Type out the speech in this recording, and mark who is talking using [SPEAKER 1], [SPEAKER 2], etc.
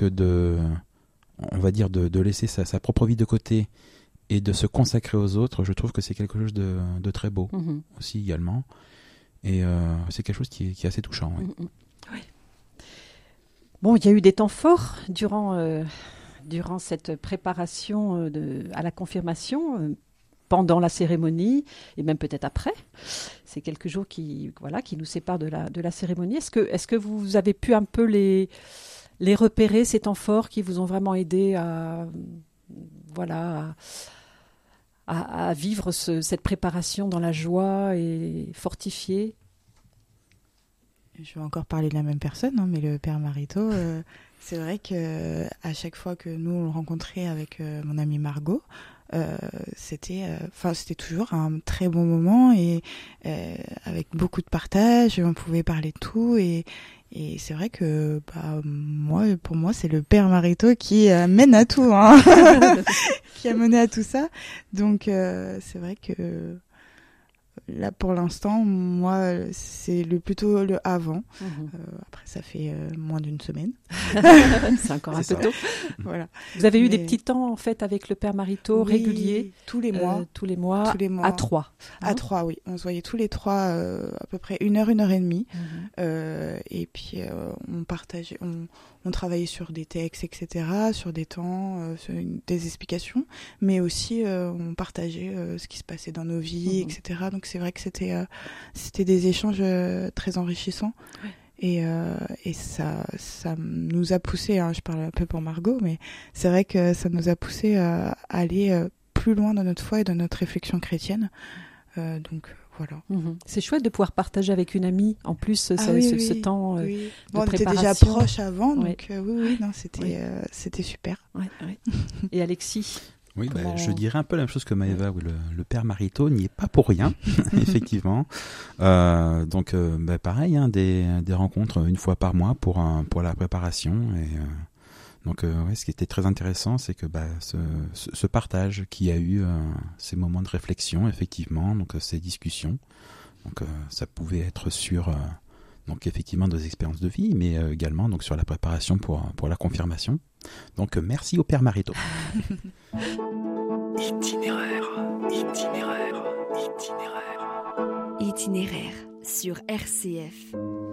[SPEAKER 1] que on va dire de laisser sa propre vie de côté et de se consacrer aux autres, je trouve que c'est quelque chose de très beau aussi également. Et c'est quelque chose qui est assez touchant. Oui.
[SPEAKER 2] Oui. Bon, il y a eu des temps forts durant cette préparation à la confirmation, pendant la cérémonie et même peut-être après. C'est quelques jours qui nous séparent de la cérémonie. Est-ce que vous avez pu un peu les repérer, ces temps forts qui vous ont vraiment aidé à vivre cette préparation dans la joie et fortifiée?
[SPEAKER 3] Je vais encore parler de la même personne, mais le père Marito, c'est vrai que à chaque fois que nous on le rencontrait avec mon amie Margot, c'était toujours un très bon moment et avec beaucoup de partage, on pouvait parler de tout et c'est vrai que pour moi c'est le père Marito qui mène à tout, qui a mené à tout ça. Donc c'est vrai que là, pour l'instant, moi, c'est plutôt le avant. Après, ça fait moins d'une semaine.
[SPEAKER 2] C'est encore un peu tôt.
[SPEAKER 3] Voilà.
[SPEAKER 2] Vous avez eu des petits temps, en fait, avec le père Marito, réguliers?
[SPEAKER 3] Tous les mois.
[SPEAKER 2] Tous les mois. À 3.
[SPEAKER 3] À 3, oui. On se voyait tous les 3 à peu près 1 heure, 1 heure et demie. Et puis, on partageait... On travaillait sur des textes, etc., sur des temps, sur des explications, mais aussi on partageait ce qui se passait dans nos vies, etc. Donc c'est vrai que c'était des échanges très enrichissants. Ouais. Et ça nous a poussé, je parle un peu pour Margot, mais c'est vrai que ça nous a poussé à aller plus loin dans notre foi et dans notre réflexion chrétienne. Donc voilà.
[SPEAKER 2] C'est chouette de pouvoir partager avec une amie en plus ce temps de préparation.
[SPEAKER 3] On était déjà proches avant, donc c'était super.
[SPEAKER 2] Ouais. Et Alexis?
[SPEAKER 1] Oui, je dirais un peu la même chose que Maëva, où le père Marito n'y est pas pour rien, effectivement. Donc pareil, des rencontres une fois par mois pour la préparation. Et donc ce qui était très intéressant, c'est que ce partage qu'il y a eu, ces moments de réflexion, effectivement, donc ces discussions. Donc ça pouvait être sur donc effectivement des expériences de vie, mais également donc sur la préparation pour la confirmation. Donc merci au père Marito.
[SPEAKER 4] Itinéraire sur RCF.